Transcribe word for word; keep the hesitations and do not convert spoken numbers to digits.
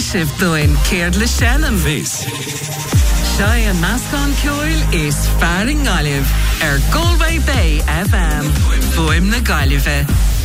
sibh doin céard le Shannon. Fés. Shai an Nascon Coil is Faring Olive, er Galway Bay F M. Boim na Galive.